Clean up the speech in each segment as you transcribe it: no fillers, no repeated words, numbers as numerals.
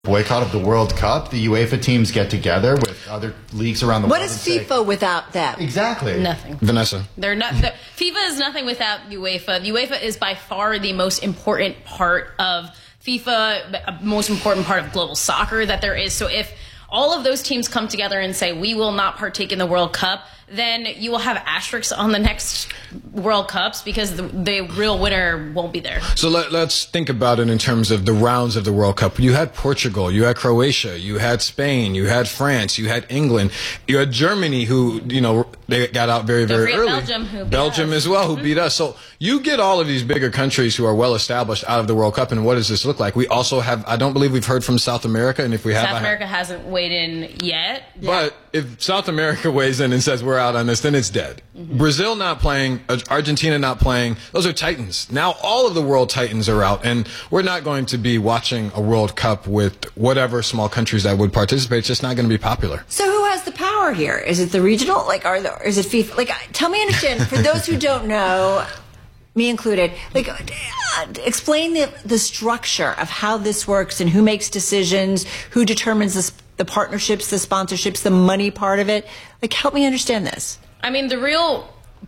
boycott of the World Cup. The UEFA teams get together with other leagues around the world. What is FIFA without them? Exactly. Nothing. Vanessa. They're not. FIFA is nothing without UEFA. UEFA is by far the most important part of FIFA, most important part of global soccer that there is. So if all of those teams come together and say, we will not partake in the World Cup, then you will have asterisks on the next World Cups because the real winner won't be there. So let's think about it in terms of the rounds of the World Cup. You had Portugal, you had Croatia, you had Spain, you had France, you had England, you had Germany, who, they got out very, very early. Belgium as well, who beat us. So you get all of these bigger countries who are well established out of the World Cup, and what does this look like? We also have, I don't believe we've heard from South America, and if we have, South America hasn't weighed in yet. But if South America weighs in and says we're out on this, then it's dead. Mm-hmm. Brazil not playing, Argentina not playing, those are titans. Now all of the world titans are out, and we're not going to be watching a World Cup with whatever small countries that would participate. It's just not going to be popular. So who has the power here? Is it the regional? Is it FIFA? Tell me, understand, for those who don't know, me included, explain the structure of how this works and who makes decisions, who determines the partnerships, the sponsorships, the money part of it. Help me understand this. I mean, the real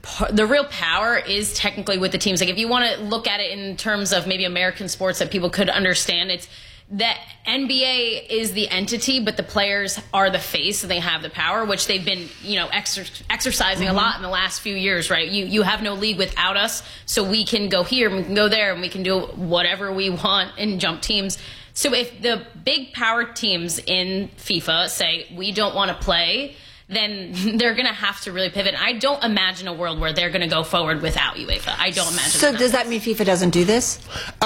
power is technically with the teams. If you want to look at it in terms of maybe American sports that people could understand, it's that NBA is the entity, but the players are the face, and they have the power, which they've been, exercising a lot in the last few years, right? You have no league without us, so we can go here, and we can go there, and we can do whatever we want and jump teams. So if the big power teams in FIFA say, we don't want to play, then they're going to have to really pivot. I don't imagine a world where they're going to go forward without UEFA. I don't imagine. So does that mean FIFA doesn't do this?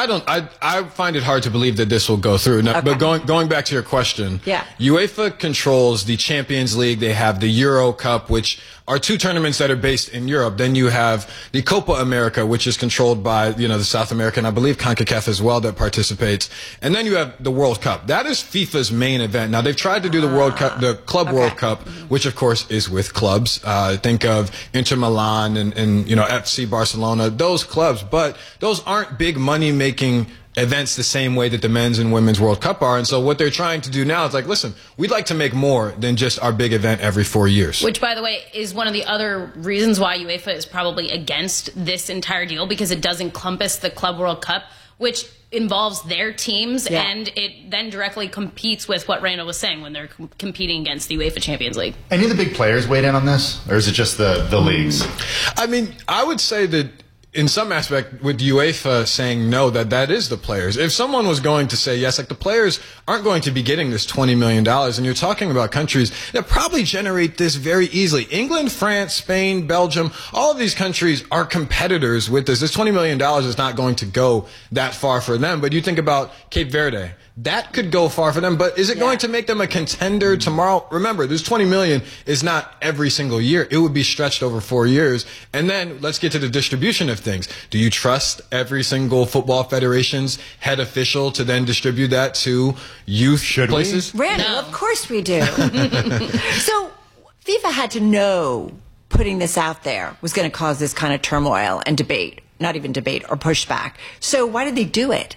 I find it hard to believe that this will go through. Now, okay. But going back to your question, yeah. UEFA controls the Champions League. They have the Euro Cup, which are two tournaments that are based in Europe. Then you have the Copa America, which is controlled by, the South American, I believe CONCACAF as well, that participates. And then you have the World Cup. That is FIFA's main event. Now, they've tried to do the World Cup, the Club World Cup, which of course is with clubs. Think of Inter Milan and FC Barcelona, those clubs. But those aren't big money-making events the same way that the men's and women's World Cup are. And so what they're trying to do now is listen, we'd like to make more than just our big event every 4 years. Which, by the way, is one of the other reasons why UEFA is probably against this entire deal, because it does encompass the Club World Cup, which involves their teams, and it then directly competes with what Randall was saying when they're competing against the UEFA Champions League. Any of the big players weighed in on this, or is it just the leagues? I mean, I would say that in some aspect, with UEFA saying no, that is the players. If someone was going to say yes, the players aren't going to be getting this $20 million, and you're talking about countries that probably generate this very easily. England, France, Spain, Belgium, all of these countries are competitors with this. This $20 million is not going to go that far for them, but you think about Cape Verde. That could go far for them, but is it going to make them a contender tomorrow? Remember, this $20 million is not every single year. It would be stretched over 4 years. And then let's get to the distribution of things. Do you trust every single football federation's head official to then distribute that to youth places? Randall, of course we do. So FIFA had to know putting this out there was going to cause this kind of turmoil and debate, not even debate or pushback. So why did they do it?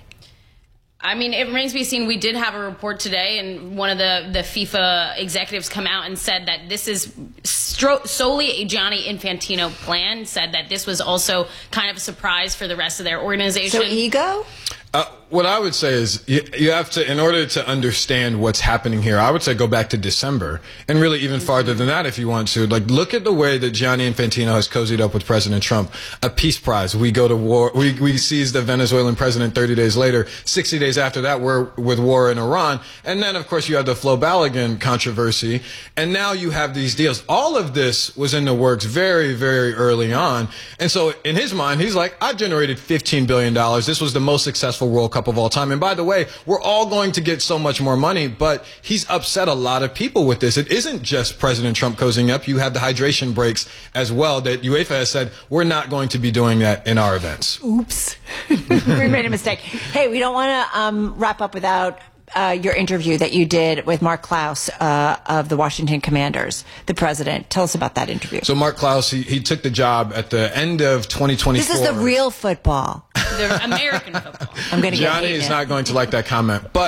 I mean, it remains to be seen. We did have a report today, and one of the FIFA executives come out and said that this is solely a Gianni Infantino plan, said that this was also kind of a surprise for the rest of their organization. So ego? What I would say is you have to, in order to understand what's happening here, I would say go back to December and really even farther than that if you want to. Look at the way that Gianni Infantino has cozied up with President Trump. A peace prize. We go to war. We seize the Venezuelan president 30 days later. 60 days after that, we're with war in Iran. And then, of course, you have the Flo Balogun controversy. And now you have these deals. All of this was in the works very, very early on. And so in his mind, he's like, I generated $15 billion. This was the most successful World Cup of all time. And by the way, we're all going to get so much more money, but he's upset a lot of people with this. It isn't just President Trump cozying up. You have the hydration breaks as well that UEFA has said, we're not going to be doing that in our events. Oops. We made a mistake. Hey, we don't want to wrap up without your interview that you did with Mark Klaus of the Washington Commanders, the president. Tell us about that interview. So Mark Klaus, he took the job at the end of 2024. This is the real football. The American football. I'm going to get Gianni is not going to like that comment. But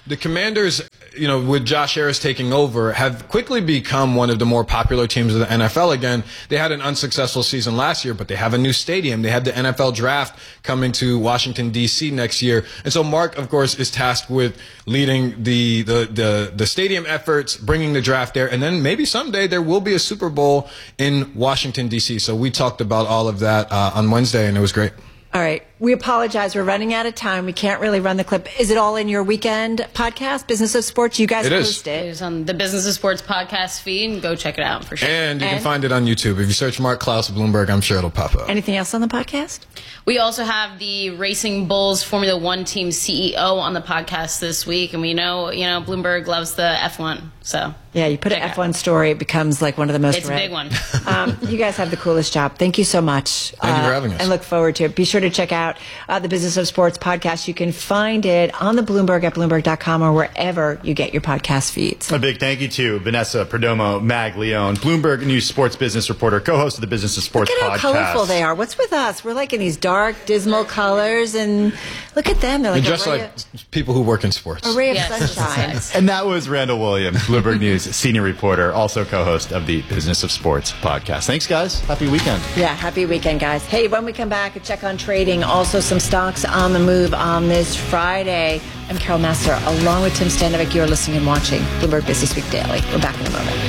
the Commanders, with Josh Harris taking over, have quickly become one of the more popular teams of the NFL again. They had an unsuccessful season last year, but they have a new stadium. They have the NFL draft coming to Washington, D.C. next year. And so Mark, of course, is tasked with leading the stadium efforts, bringing the draft there, and then maybe someday there will be a Super Bowl in Washington, D.C. So we talked about all of that on Wednesday, and it was great. All right. We apologize. We're running out of time. We can't really run the clip. Is it all in your weekend podcast, Business of Sports? You guys post it. It is on the Business of Sports podcast feed, and go check it out for sure. And you can find it on YouTube. If you search Mark Klaus Bloomberg, I'm sure it'll pop up. Anything else on the podcast? We also have the Racing Bulls Formula One team CEO on the podcast this week, and we know Bloomberg loves the F1. So yeah, you put an F1 story, it becomes like one of the most. It's read. a big one. You guys have the coolest job. Thank you so much. Thank you for having us. And look forward to it. Be sure to check out the Business of Sports podcast. You can find it on the Bloomberg at Bloomberg.com or wherever you get your podcast feeds. A big thank you to Vanessa Perdomo Maglione, Bloomberg News sports business reporter, co-host of the Business of Sports Look at podcast. how colorful they are. What's with us? We're like in these dark, dismal colors, and look at them. They're like just like people who work in sports. A ray of sunshine. And that was Randall Williams, Bloomberg News senior reporter, also co-host of the Business of Sports podcast. Thanks, guys. Happy weekend. Yeah, happy weekend, guys. Hey, when we come back, a check on trading. Also, some stocks on the move on this Friday. I'm Carol Massar, along with Tim Stanovic. You're listening and watching Bloomberg Business Week Daily. We're back in a moment.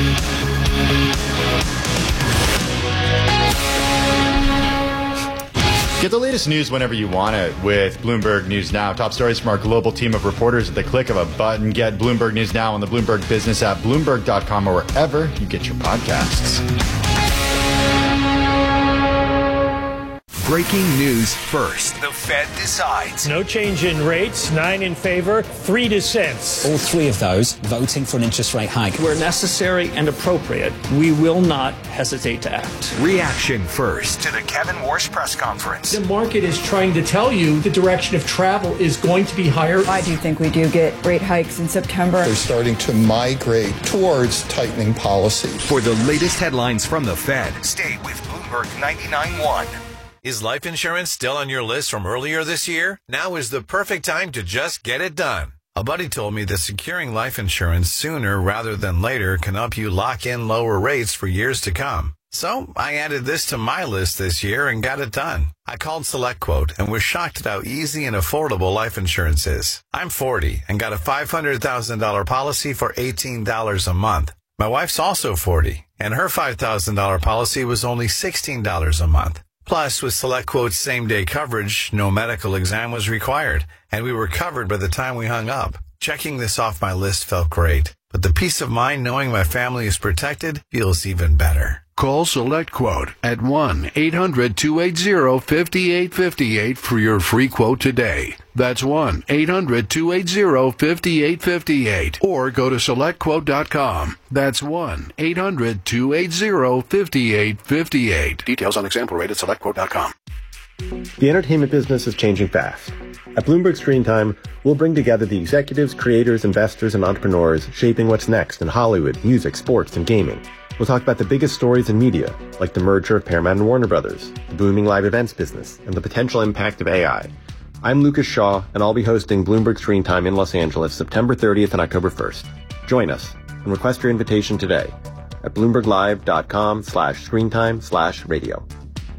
Get the latest news whenever you want it with Bloomberg News Now. Top stories from our global team of reporters at the click of a button. Get Bloomberg News Now on the Bloomberg Business app, Bloomberg.com, or wherever you get your podcasts. Breaking news first. The Fed decides. No change in rates, 9 in favor, 3 dissents. All three of those voting for an interest rate hike. Where necessary and appropriate, we will not hesitate to act. Reaction first to the Kevin Warsh press conference. The market is trying to tell you the direction of travel is going to be higher. I do think we do get rate hikes in September. They're starting to migrate towards tightening policy. For the latest headlines from the Fed, stay with Bloomberg 99.1. Is life insurance still on your list from earlier this year? Now is the perfect time to just get it done. A buddy told me that securing life insurance sooner rather than later can help you lock in lower rates for years to come. So I added this to my list this year and got it done. I called SelectQuote and was shocked at how easy and affordable life insurance is. I'm 40 and got a $500,000 policy for $18 a month. My wife's also 40 and her $5,000 policy was only $16 a month. Plus, with SelectQuote's same-day coverage, no medical exam was required, and we were covered by the time we hung up. Checking this off my list felt great, but the peace of mind knowing my family is protected feels even better. Call SelectQuote at 1-800-280-5858 for your free quote today. That's 1-800-280-5858. Or go to SelectQuote.com. That's 1-800-280-5858. Details on example rate at SelectQuote.com. The entertainment business is changing fast. At Bloomberg Screen Time, we'll bring together the executives, creators, investors, and entrepreneurs shaping what's next in Hollywood, music, sports, and gaming. We'll talk about the biggest stories in media, like the merger of Paramount and Warner Brothers, the booming live events business, and the potential impact of AI. I'm Lucas Shaw, and I'll be hosting Bloomberg Screen Time in Los Angeles September 30th and October 1st. Join us and request your invitation today at BloombergLive.com/screentime/radio.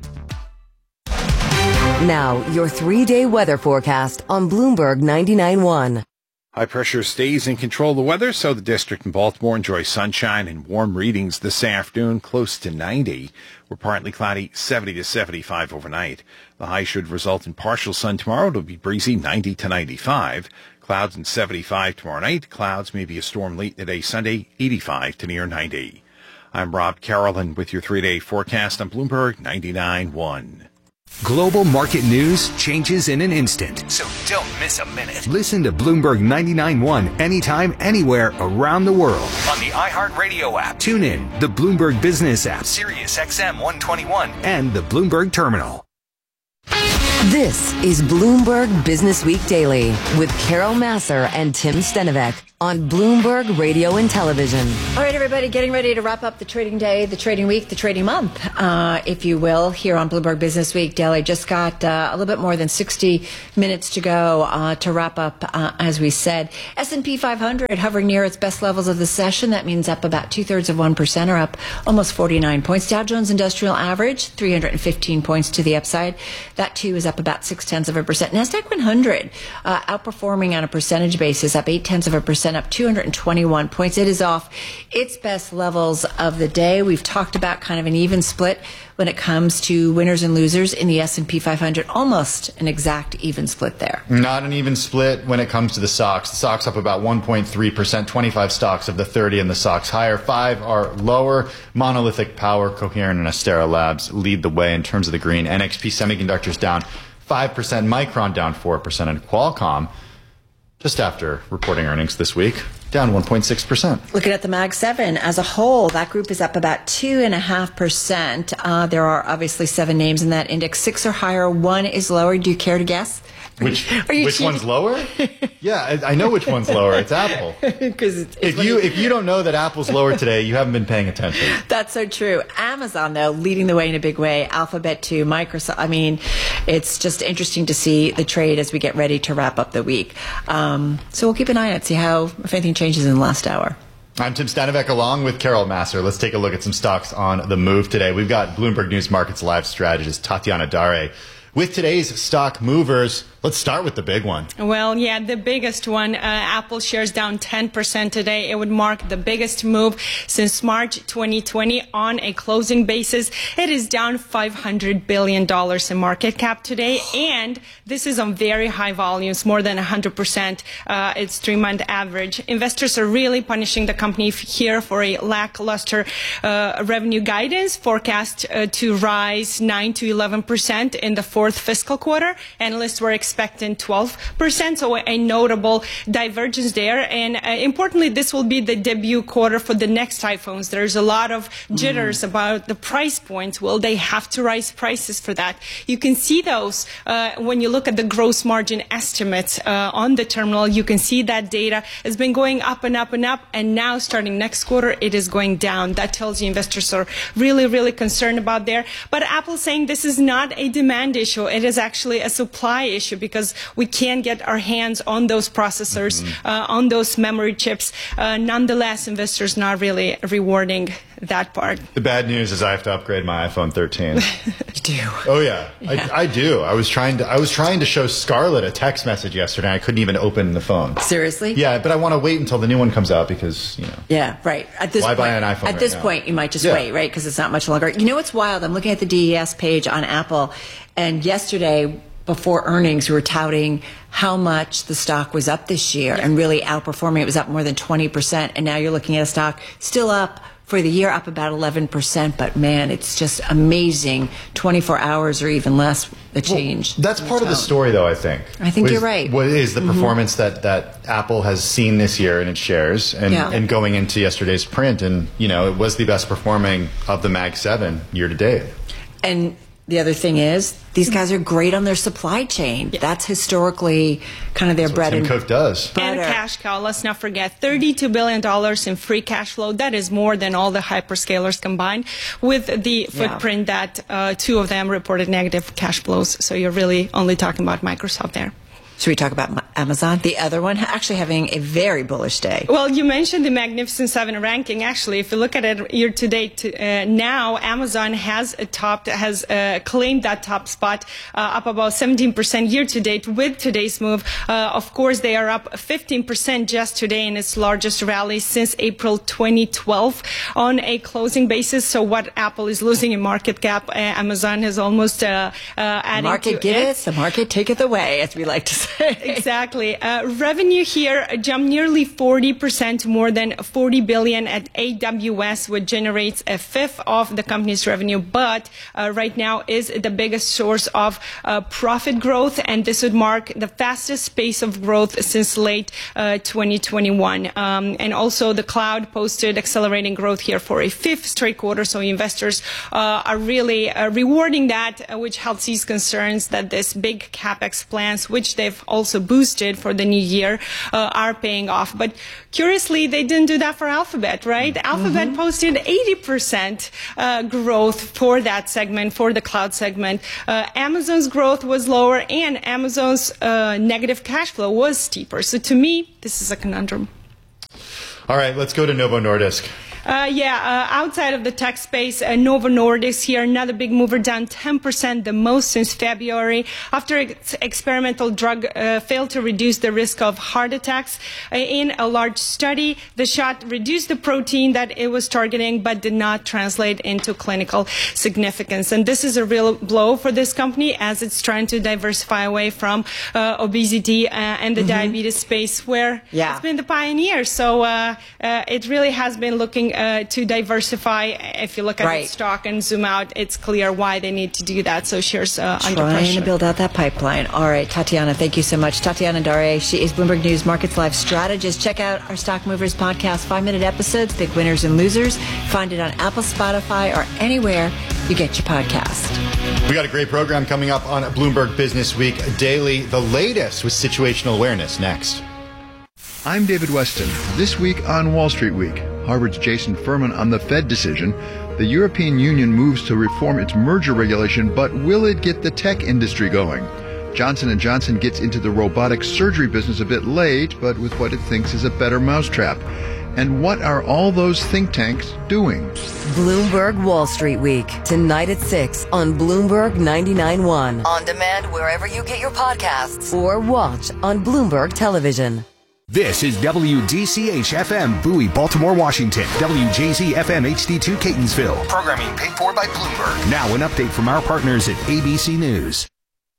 Now, your 3-day weather forecast on Bloomberg 99.1. High pressure stays in control of the weather, so the district in Baltimore enjoys sunshine and warm readings this afternoon, close to 90. We're partly cloudy, 70 to 75 overnight. The high should result in partial sun tomorrow. It'll be breezy, 90 to 95. Clouds and 75 tomorrow night. Clouds, maybe a storm late in the day Sunday, 85 to near 90. I'm Rob Carolyn with your 3-day forecast on Bloomberg 99.1. Global market news changes in an instant, so don't miss a minute. Listen to Bloomberg 99.1 anytime, anywhere around the world. On the iHeartRadio app, tune in, the Bloomberg Business app, Sirius XM 121, and the Bloomberg Terminal. This is Bloomberg Business Week Daily with Carol Masser and Tim Stenovec on Bloomberg Radio and Television. All right, everybody, getting ready to wrap up the trading day, the trading week, the trading month, if you will, here on Bloomberg Business Week Daily. Just got a little bit more than 60 minutes to go to wrap up, as we said. S&P 500 hovering near its best levels of the session. That means up about 2/3%, or up almost 49 points. Dow Jones Industrial Average, 315 points to the upside. That, too, is up about 0.6%. NASDAQ 100 outperforming on a percentage basis, up 0.8%, up 221 points. It is off its best levels of the day. We've talked about kind of an even split when it comes to winners and losers in the S&P 500. Almost an exact even split there. Not an even split when it comes to the stocks. The stocks up about 1.3%. 25 stocks of the 30 in the stocks higher. 5 are lower. Monolithic Power, Coherent, and Astera Labs lead the way in terms of the green. NXP Semiconductors down 5%. Micron down 4%. And Qualcomm, just after reporting earnings this week, down 1.6%. Looking at the Mag 7 as a whole, that group is up about 2.5%. There are obviously 7 names in that index. 6 are higher, 1 is lower. Do you care to guess? Which one's lower? Yeah, I know which one's lower. It's Apple. If you don't know that Apple's lower today, you haven't been paying attention. That's so true. Amazon, though, leading the way in a big way. Alphabet, too. Microsoft. I mean, it's just interesting to see the trade as we get ready to wrap up the week. So we'll keep an eye on it, see if anything changes in the last hour. I'm Tim Stenovec along with Carol Masser. Let's take a look at some stocks on the move today. We've got Bloomberg News Markets Live strategist Tatiana Dare with today's stock movers. Let's start with the big one. Well, yeah, the biggest one. Apple shares down 10% today. It would mark the biggest move since March 2020 on a closing basis. It is down $500 billion in market cap today, and this is on very high volumes, more than 100%. Its 3-month average. Investors are really punishing the company here for a lackluster revenue guidance, forecast to rise 9 to 11% in the fourth fiscal quarter. Analysts were expecting 12%, so a notable divergence there. And importantly, this will be the debut quarter for the next iPhones. There's a lot of jitters about the price points. Will they have to rise prices for that? You can see those when you look at the gross margin estimates on the terminal. You can see that data has been going up and up and up, and now starting next quarter, it is going down. That tells you investors are really, really concerned about there. But Apple's saying this is not a demand issue. It is actually a supply issue, because we can't get our hands on those processors, on those memory chips. Nonetheless, investors not really rewarding that part. The bad news is I have to upgrade my iPhone 13. You do? Oh yeah. I do. I was trying to show Scarlett a text message yesterday. I couldn't even open the phone. Seriously? Yeah, but I want to wait until the new one comes out because, Yeah, right. At this why point, buy an iPhone At this point, you might just wait, right? Because it's not much longer. You know what's wild? I'm looking at the DES page on Apple, and yesterday, before earnings, we were touting how much the stock was up this year and really outperforming. It was up more than 20%. And now you're looking at a stock still up for the year, up about 11%. But man, it's just amazing. 24 hours or even less, the change. That's part of the story, though, I think. I think you're right. What is the performance that Apple has seen this year in its shares and going into yesterday's print? And, it was the best performing of the Mag 7 year to date. And the other thing is, these guys are great on their supply chain. Yeah. That's historically kind of their bread and Tim Cook does. And cash cow. Let's not forget, $32 billion in free cash flow. That is more than all the hyperscalers combined, with the footprint that 2 of them reported negative cash flows. So you're really only talking about Microsoft there. Should we talk about Amazon, the other one, actually having a very bullish day? Well, you mentioned the Magnificent Seven ranking. Actually, if you look at it year to date, now Amazon has claimed that top spot, up about 17% year to date with today's move. Of course, they are up 15% just today in its largest rally since April 2012 on a closing basis. So what Apple is losing in market cap, Amazon has almost added to it. The market giveth, the market taketh away, as we like to say. Exactly. Exactly. Revenue here jumped nearly 40%, more than $40 billion at AWS, which generates a fifth of the company's revenue, but right now is the biggest source of profit growth, and this would mark the fastest pace of growth since late 2021. And also the cloud posted accelerating growth here for a fifth straight quarter, so investors are really rewarding that, which helps ease concerns that this big CapEx plans, which they've also boosted for the new year, are paying off. But curiously, they didn't do that for Alphabet, right? Alphabet posted 80% growth for that segment, for the cloud segment. Amazon's growth was lower, and Amazon's negative cash flow was steeper. So to me, this is a conundrum. All right, let's go to Novo Nordisk. Outside of the tech space, Novo Nordisk here, another big mover, down 10%, the most since February, after its experimental drug failed to reduce the risk of heart attacks. In a large study, the shot reduced the protein that it was targeting, but did not translate into clinical significance. And this is a real blow for this company, as it's trying to diversify away from obesity and the diabetes space, where it's been the pioneer. So it really has been looking to diversify. If you look at its stock and zoom out, it's clear why they need to do that. So shares under pressure. Trying to build out that pipeline. All right, Tatiana, thank you so much. Tatiana Dare, she is Bloomberg News Markets Live strategist. Check out our Stock Movers podcast, 5-minute episodes, big winners and losers. Find it on Apple, Spotify, or anywhere you get your podcast. We got a great program coming up on Bloomberg Business Week Daily. The latest with situational awareness next. I'm David Weston. This week on Wall Street Week, Harvard's Jason Furman on the Fed decision. The European Union moves to reform its merger regulation, but will it get the tech industry going? Johnson & Johnson gets into the robotic surgery business a bit late, but with what it thinks is a better mousetrap. And what are all those think tanks doing? Bloomberg Wall Street Week, tonight at 6 on Bloomberg 99.1. On demand wherever you get your podcasts, or watch on Bloomberg Television. This is WDCH-FM, Bowie, Baltimore, Washington. WJZ-FM HD2, Catonsville. Programming paid for by Bloomberg. Now an update from our partners at ABC News.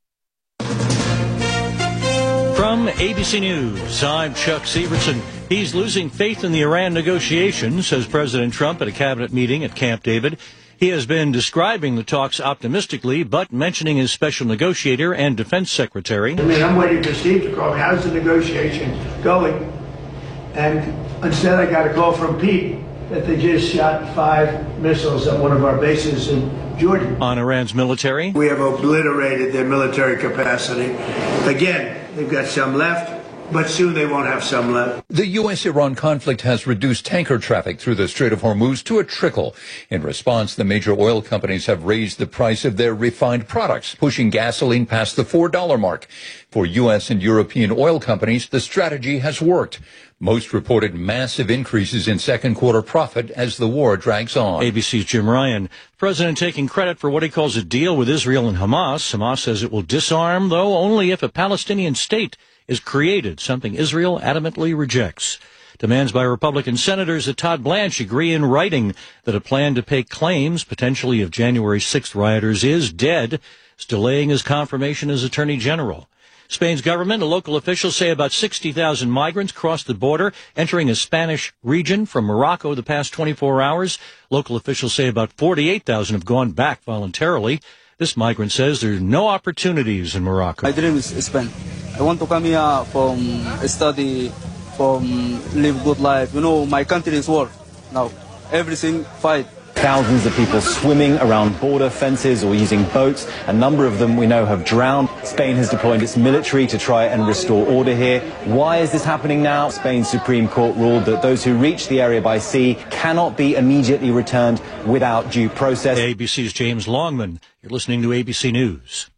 From ABC News, I'm Chuck Severson. He's losing faith in the Iran negotiations, says President Trump at a cabinet meeting at Camp David. He has been describing the talks optimistically, but mentioning his special negotiator and defense secretary. I'm waiting for Steve to call me. How's the negotiation going? And instead I got a call from Pete that they just shot 5 missiles at one of our bases in Jordan. On Iran's military. We have obliterated their military capacity. Again, they've got some left, but soon they won't have some left. The U.S.-Iran conflict has reduced tanker traffic through the Strait of Hormuz to a trickle. In response, the major oil companies have raised the price of their refined products, pushing gasoline past the $4 mark. For U.S. and European oil companies, the strategy has worked. Most reported massive increases in second quarter profit as the war drags on. ABC's Jim Ryan. The president taking credit for what he calls a deal with Israel and Hamas. Hamas says it will disarm, though only if a Palestinian state is created, something Israel adamantly rejects. Demands by Republican senators that Todd Blanche agree in writing that a plan to pay claims, potentially of January 6th rioters, is dead, is delaying his confirmation as Attorney General. Spain's government and local officials say about 60,000 migrants crossed the border, entering a Spanish region from Morocco the past 24 hours. Local officials say about 48,000 have gone back voluntarily. This migrant says there are no opportunities in Morocco. My dream is Spain. I want to come here from study, from live good life. You know, my country is war. Now, everything fight. Thousands of people swimming around border fences or using boats. A number of them we know have drowned. Spain has deployed its military to try and restore order here. Why is this happening now? Spain's Supreme Court ruled that those who reach the area by sea cannot be immediately returned without due process. ABC's James Longman. You're listening to ABC News.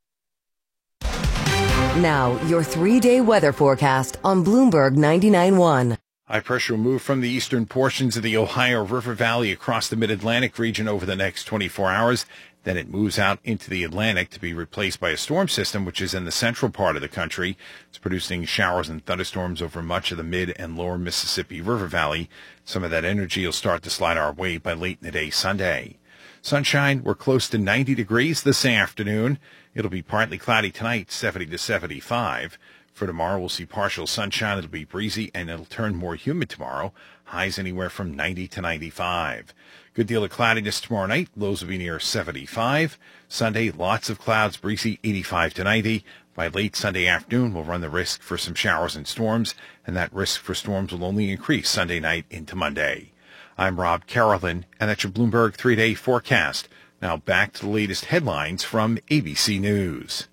Now, your 3-day weather forecast on Bloomberg 99.1. High pressure will move from the eastern portions of the Ohio River Valley across the mid-Atlantic region over the next 24 hours. Then it moves out into the Atlantic to be replaced by a storm system, which is in the central part of the country. It's producing showers and thunderstorms over much of the mid and lower Mississippi River Valley. Some of that energy will start to slide our way by late in the day Sunday. Sunshine, we're close to 90 degrees this afternoon. It'll be partly cloudy tonight, 70 to 75. For tomorrow, we'll see partial sunshine. It'll be breezy and it'll turn more humid tomorrow. Highs anywhere from 90 to 95. Good deal of cloudiness tomorrow night. Lows will be near 75. Sunday, lots of clouds, breezy, 85 to 90. By late Sunday afternoon, we'll run the risk for some showers and storms, and that risk for storms will only increase Sunday night into Monday. I'm Rob Carolyn, and that's your Bloomberg 3-day forecast. Now back to the latest headlines from ABC News.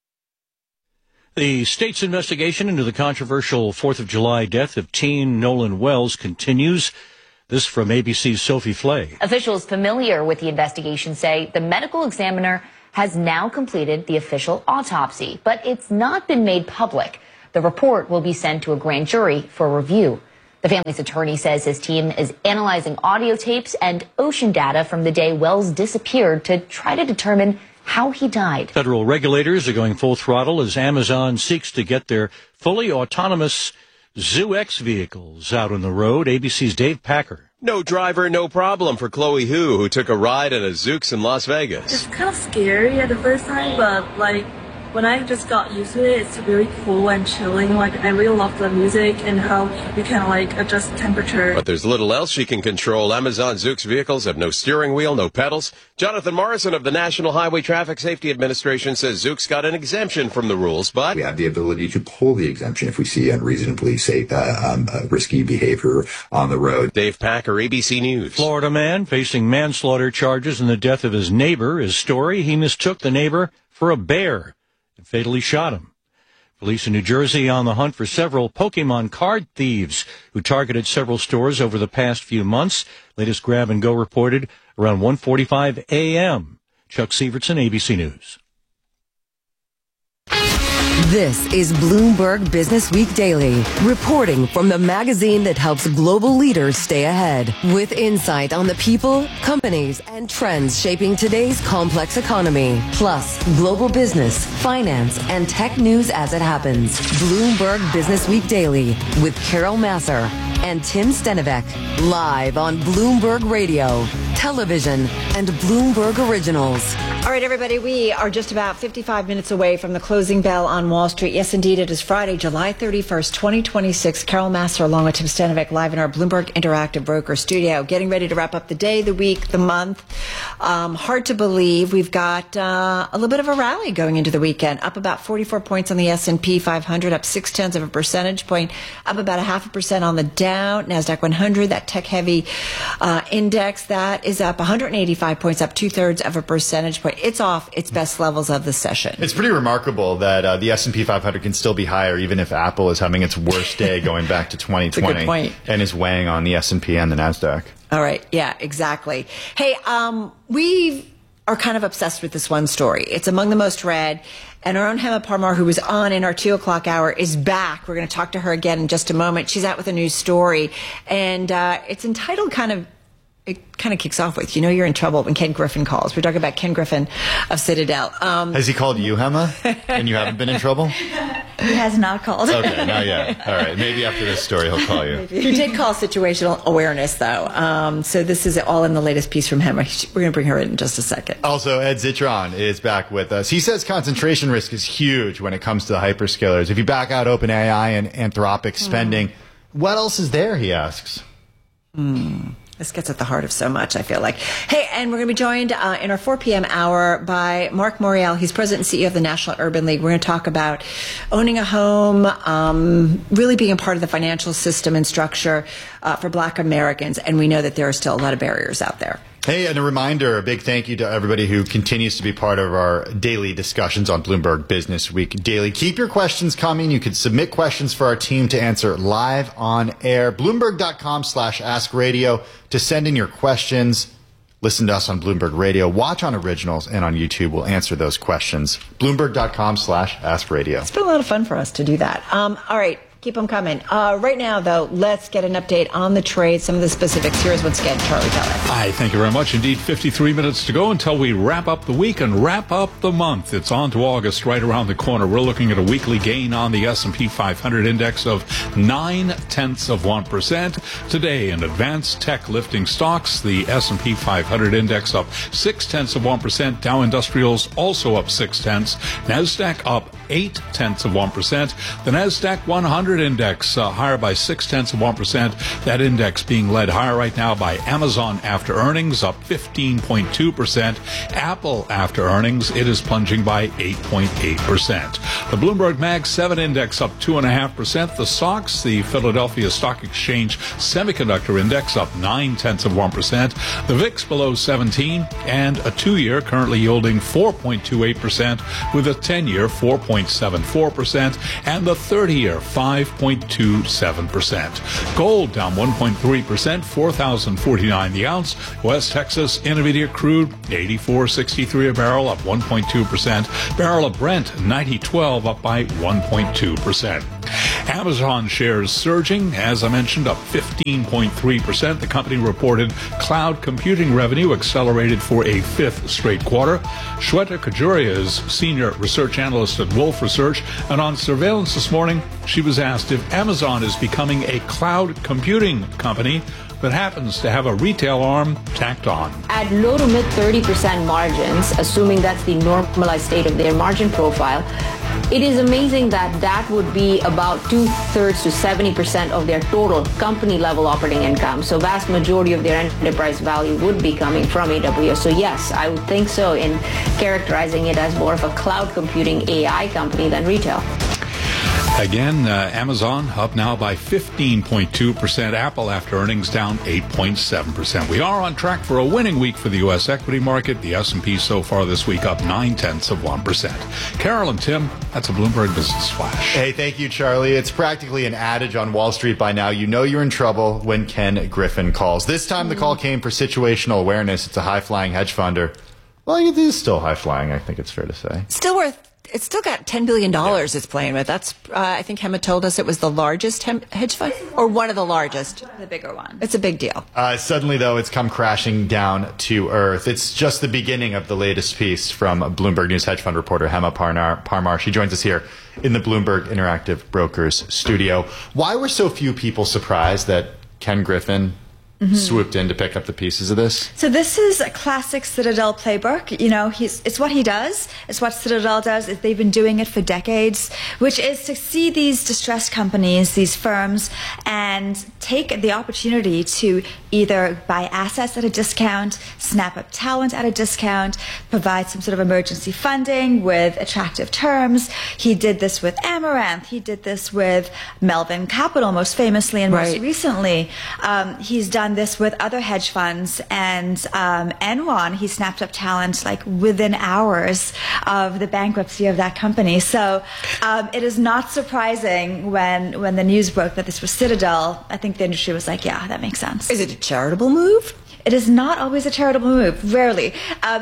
The state's investigation into the controversial 4th of July death of teen Nolan Wells continues. This from ABC's Sophie Flay. Officials familiar with the investigation say the medical examiner has now completed the official autopsy, but it's not been made public. The report will be sent to a grand jury for review. The family's attorney says his team is analyzing audio tapes and ocean data from the day Wells disappeared to try to determine how he died. Federal regulators are going full throttle as Amazon seeks to get their fully autonomous ZooX vehicles out on the road. ABC's Dave Packer. No driver, no problem for Chloe Hu, who took a ride at a Zoox in Las Vegas. It's kind of scary at the first time, but when I just got used to it, it's really cool and chilling. I really love the music and how you can adjust temperature. But there's little else she can control. Amazon Zoox vehicles have no steering wheel, no pedals. Jonathan Morrison of the National Highway Traffic Safety Administration says Zoox got an exemption from the rules, but we have the ability to pull the exemption if we see unreasonably risky behavior on the road. Dave Packer, ABC News. Florida man facing manslaughter charges in the death of his neighbor. His story, he mistook the neighbor for a bear and fatally shot him. Police in New Jersey on the hunt for several Pokemon card thieves who targeted several stores over the past few months. Latest grab and go reported around 1:45 a.m. Chuck Sievertson, ABC News. This is Bloomberg Business Week Daily, reporting from the magazine that helps global leaders stay ahead, with insight on the people, companies, and trends shaping today's complex economy, plus global business, finance, and tech news as it happens. Bloomberg Business Week Daily with Carol Massar and Tim Stenivek, live on Bloomberg Radio, television, and Bloomberg Originals. All right, everybody, we are just about 55 minutes away from the closing bell on Wall Street. Yes, indeed, it is Friday, July 31st, 2026. Carol Massar along with Tim Stenivek live in our Bloomberg Interactive Broker studio, getting ready to wrap up the day, the week, the month. Hard to believe we've got a little bit of a rally going into the weekend, up about 44 points on the S&P 500, up 0.6 of a percentage point, up about 0.5% on the Dow, NASDAQ 100, that tech-heavy index, that is up 185 points, up 0.2 of a percentage point. It's off its best levels of the session. It's pretty remarkable that the S&P 500 can still be higher even if Apple is having its worst day going back to 2020 That's a good point. And is weighing on the S&P and the NASDAQ. All right. Yeah, exactly. Hey, we are kind of obsessed with this one story. It's among the most read. And our own Hema Parmar, who was on in our 2 o'clock hour, is back. We're going to talk to her again in just a moment. She's out with a new story. And it's entitled it kind of kicks off with, you're in trouble when Ken Griffin calls. We're talking about Ken Griffin of Citadel. Has he called you, Hema? And you haven't been in trouble? He has not called. Okay, not yet. All right, maybe after this story he'll call you. He did call situational awareness, though. So this is all in the latest piece from Hema. We're going to bring her in just a second. Also, Ed Zitron is back with us. He says concentration risk is huge when it comes to the hyperscalers. If you back out OpenAI and Anthropic spending, what else is there, he asks. This gets at the heart of so much, I feel like. Hey, and we're going to be joined in our 4 p.m. hour by Mark Morial. He's president and CEO of the National Urban League. We're going to talk about owning a home, really being a part of the financial system and structure for Black Americans. And we know that there are still a lot of barriers out there. Hey, and a reminder, a big thank you to everybody who continues to be part of our daily discussions on Bloomberg Business Week Daily. Keep your questions coming. You can submit questions for our team to answer live on air. Bloomberg.com/askradio to send in your questions. Listen to us on Bloomberg Radio. Watch on Originals and on YouTube. We'll answer those questions. Bloomberg.com/askradio. It's been a lot of fun for us to do that. All right. Keep them coming. Right now, though, let's get an update on the trade, some of the specifics. Here's once again Charlie Teller. Hi, thank you very much. Indeed, 53 minutes to go until we wrap up the week and wrap up the month. It's on to August right around the corner. We're looking at a weekly gain on the S&P 500 index of 0.9%. Today, in advanced tech lifting stocks, the S&P 500 index up 0.6%. Dow Industrials also up 0.6. NASDAQ up 0.8%. The NASDAQ 100 index higher by 0.6%. That index being led higher right now by Amazon after earnings, up 15.2%. Apple after earnings, it is plunging by 8.8%. The Bloomberg Mag 7 index up 2.5%. The SOX, the Philadelphia Stock Exchange Semiconductor Index, up 0.9%. The VIX below 17, and a 2-year currently yielding 4.28%, with a 10-year 4.74%, and the 30-year 5.27%. Gold down 1.3%, $4,049 the ounce. West Texas Intermediate crude 84.63 a barrel, up 1.2%. Barrel of Brent 90.12, up by 1.2%. Amazon shares surging, as I mentioned, up 15.3%. The company reported cloud computing revenue accelerated for a 5th straight quarter. Shweta Kajuria is senior research analyst at Wolfe Research, and on Surveillance this morning, she was asked if Amazon is becoming a cloud computing company that happens to have a retail arm tacked on. At low to mid 30% margins, assuming that's the normalized state of their margin profile, it is amazing that that would be about 2/3 to 70% of their total company-level operating income. So vast majority of their enterprise value would be coming from AWS. So yes, I would think so in characterizing it as more of a cloud computing AI company than retail. Again, Amazon up now by 15.2%. Apple after earnings down 8.7%. We are on track for a winning week for the U.S. equity market. The S&P so far this week up 0.9%. Carol and Tim, that's a Bloomberg Business Flash. Hey, thank you, Charlie. It's practically an adage on Wall Street by now. You know you're in trouble when Ken Griffin calls. This time the call came for situational awareness. It's a high-flying hedge funder. Well, it is still high-flying, I think it's fair to say. It's still got $10 billion it's playing with. That's, I think Hema told us it was the largest hedge fund, or one of the largest. The bigger one. It's a big deal. Suddenly, though, it's come crashing down to earth. It's just the beginning of the latest piece from Bloomberg News hedge fund reporter Hema Parmar. She joins us here in the Bloomberg Interactive Brokers studio. Why were so few people surprised that Ken Griffin swooped in to pick up the pieces of this? So this is a classic Citadel playbook. You know, it's what he does. It's what Citadel does. They've been doing it for decades, which is to see these distressed companies, these firms, and take the opportunity to either buy assets at a discount, snap up talent at a discount, provide some sort of emergency funding with attractive terms. He did this with Amaranth. He did this with Melvin Capital, most famously, and most recently. He's done this with other hedge funds, and Enron, he snapped up talent like within hours of the bankruptcy of that company. So it is not surprising when the news broke that this was Citadel. I think the industry was like, yeah, that makes sense. Is it a charitable move? It is not always a charitable move, rarely.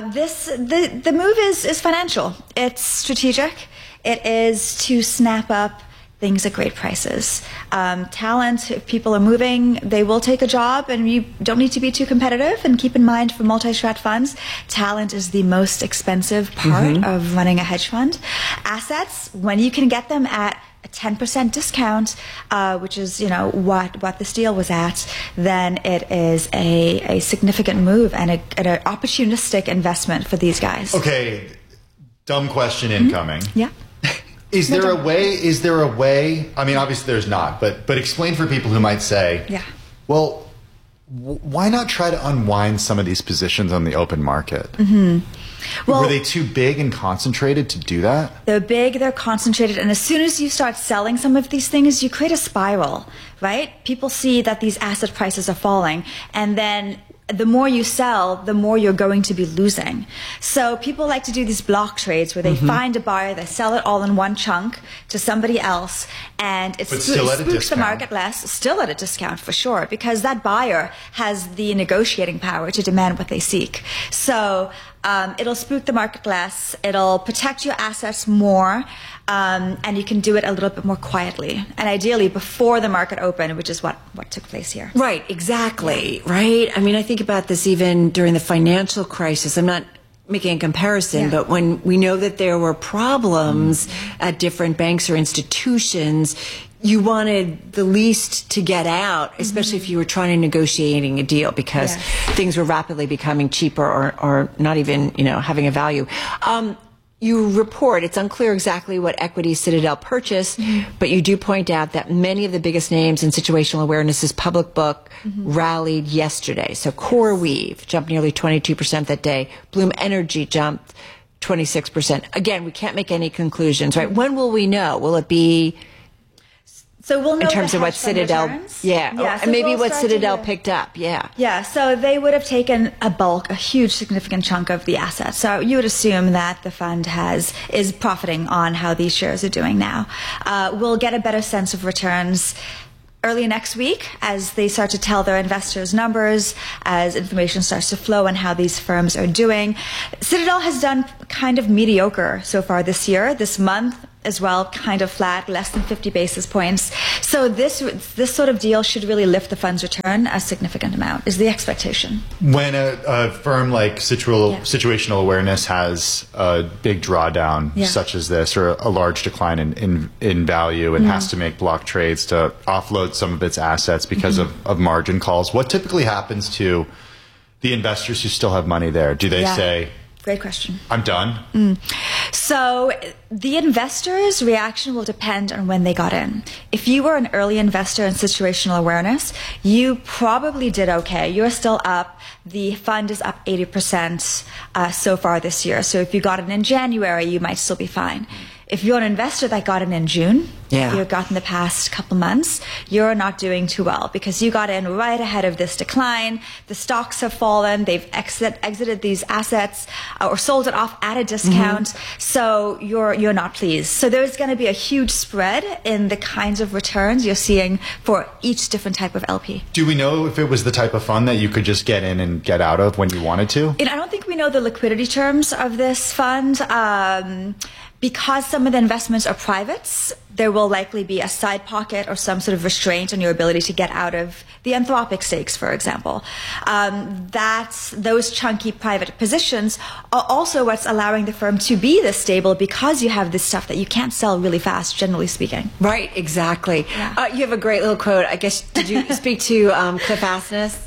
The move is financial. It's strategic. It is to snap up things at great prices. Talent, if people are moving, they will take a job, and you don't need to be too competitive. And keep in mind, for multi-strat funds, talent is the most expensive part of running a hedge fund. Assets, when you can get them at a 10% discount, which is, you know, what this deal was at, then it is a significant move and an opportunistic investment for these guys. Okay, dumb question incoming. Yeah. Is there a way, I mean, obviously there's not, but explain for people who might say, well, why not try to unwind some of these positions on the open market? Well, were they too big and concentrated to do that? They're big, they're concentrated, and as soon as you start selling some of these things, you create a spiral, right? People see that these asset prices are falling, and then the more you sell, the more you're going to be losing. So people like to do these block trades where they find a buyer, they sell it all in one chunk to somebody else, and it spooks the market less, still at a discount for sure, because that buyer has the negotiating power to demand what they seek. So It'll spook the market less. It'll protect your assets more. And you can do it a little bit more quietly. And ideally before the market opened, which is what took place here. Right, exactly, right? I mean, I think about this even during the financial crisis. I'm not making a comparison, but when we know that there were problems at different banks or institutions, you wanted the least to get out, especially if you were trying to negotiating a deal, because things were rapidly becoming cheaper or not even, having a value. You report, it's unclear exactly what equities Citadel purchased, but you do point out that many of the biggest names in situational awareness's public book rallied yesterday. So CoreWeave jumped nearly 22% that day. Bloom Energy jumped 26%. Again, we can't make any conclusions, right? When will we know? Will it be... So we'll know in terms of what Citadel, so and maybe what Citadel picked up, Yeah, so they would have taken a huge, significant chunk of the assets. So you would assume that the fund is profiting on how these shares are doing now. We'll get a better sense of returns early next week as they start to tell their investors numbers, as information starts to flow on how these firms are doing. Citadel has done kind of mediocre so far this year, this month as well, kind of flat, less than 50 basis points. So this sort of deal should really lift the fund's return a significant amount, is the expectation. When a firm like Situational Awareness has a big drawdown such as this, or a large decline in value, and has to make block trades to offload some of its assets because of margin calls, what typically happens to the investors who still have money there? Do they say... Great question. I'm done? So the investor's reaction will depend on when they got in. If you were an early investor in Situational Awareness, you probably did okay. You're still up. The fund is up 80% so far this year. So if you got in January, you might still be fine. If you're an investor that got in June, you got in the past couple months, you're not doing too well because you got in right ahead of this decline. The stocks have fallen. They've exited these assets or sold it off at a discount. So you're not pleased. So there's going to be a huge spread in the kinds of returns you're seeing for each different type of LP. Do we know if it was the type of fund that you could just get in and get out of when you wanted to? I don't think we know the liquidity terms of this fund. Because some of the investments are privates, there will likely be a side pocket or some sort of restraint on your ability to get out of the Anthropic stakes, for example. Those chunky private positions are also what's allowing the firm to be this stable, because you have this stuff that you can't sell really fast, generally speaking. Right, exactly. You have a great little quote. I guess, did you speak to Cliff Asness?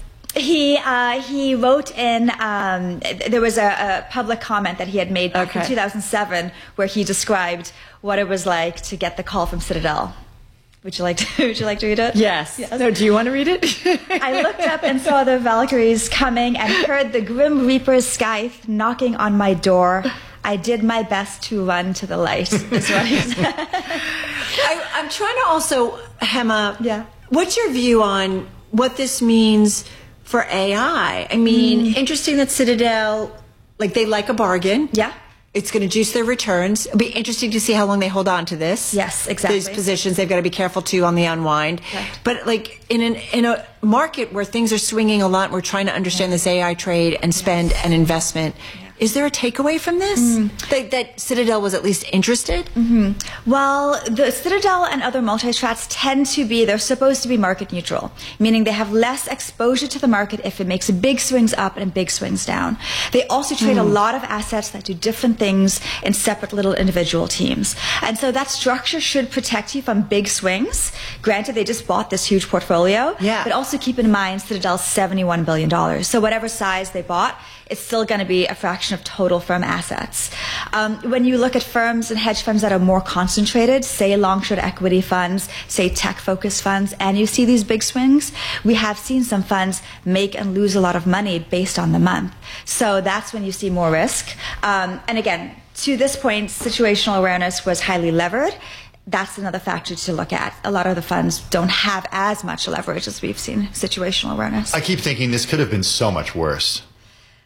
He wrote in, there was a public comment that he had made back in 2007 where he described what it was like to get the call from Citadel. Would you like to read it? Yes. So do you want to read it? I looked up and saw the Valkyries coming and heard the Grim Reaper's scythe knocking on my door. I did my best to run to the light, is what he said. I'm trying to also, Hema, what's your view on what this means for AI? I mean, interesting that Citadel, they like a bargain. Yeah. It's going to juice their returns. It'll be interesting to see how long they hold on to this. Yes, exactly. These positions, they've got to be careful too on the unwind. Right. But in a market where things are swinging a lot, we're trying to understand this AI trade and spend and investment. Is there a takeaway from this? That Citadel was at least interested? Well, the Citadel and other multi-strats they're supposed to be market neutral, meaning they have less exposure to the market if it makes big swings up and big swings down. They also trade a lot of assets that do different things in separate little individual teams. And so that structure should protect you from big swings. Granted, they just bought this huge portfolio, but also keep in mind Citadel's $71 billion. So whatever size they bought, it's still going to be a fraction of total firm assets. When you look at firms and hedge funds that are more concentrated, say long-short equity funds, say tech-focused funds, and you see these big swings, we have seen some funds make and lose a lot of money based on the month. So that's when you see more risk. And again, to this point, Situational Awareness was highly levered. That's another factor to look at. A lot of the funds don't have as much leverage as we've seen Situational Awareness. I keep thinking this could have been so much worse.